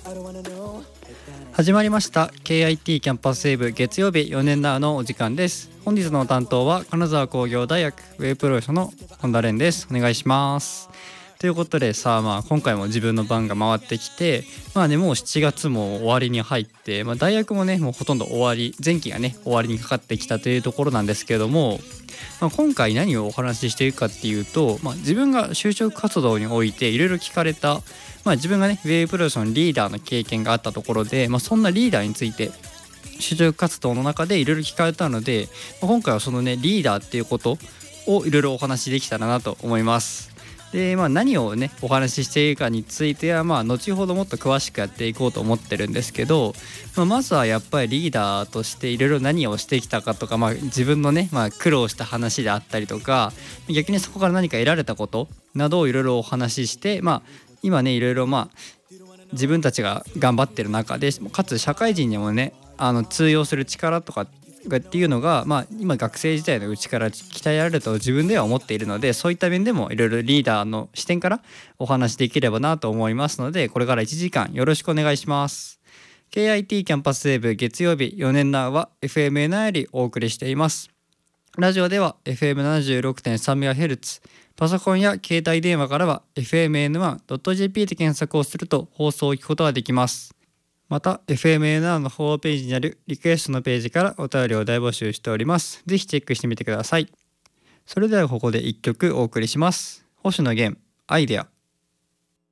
始まりました KIT キャンパスセーブ月曜日4年なのお時間です。本日の担当は金沢工業大学ウェブプロジェクトの本田蓮です。お願いします。ということでさあ、今回も自分の番が回ってきて、もう7月も終わりに入って、大学もねもうほとんど終わり、前期がね終わりにかかってきたというところなんですけれども、今回何をお話ししていくかっていうと、自分が就職活動においていろいろ聞かれた、自分がねウェブプロジェクトのリーダーの経験があったところで、そんなリーダーについて就職活動の中でいろいろ聞かれたので、今回はそのねリーダーっていうことをいろいろお話しできたらなと思います。で何をねお話ししているかについては後ほどもっと詳しくやっていこうと思ってるんですけど、まずはやっぱりリーダーとしていろいろ何をしてきたかとか、自分のね、苦労した話であったりとか、逆にそこから何か得られたことなどをいろいろお話しして、今ねいろいろ自分たちが頑張ってる中で、かつ社会人にもね通用する力とかっていうのが、今学生時代のうちから鍛えられると自分では思っているので、そういった面でもいろいろリーダーの視点からお話しできればなと思いますので、これから1時間よろしくお願いします。 KIT キャンパスセーブ月曜日4年なは FMN よりお送りしています。ラジオでは FM76.3MHz、 パソコンや携帯電話からは FMN1.jp で検索をすると放送を聞くことができます。また FMN のホームページにあるリクエストのページからお便りを大募集しております。ぜひチェックしてみてください。それではここで1曲お送りします。星野源アイデア。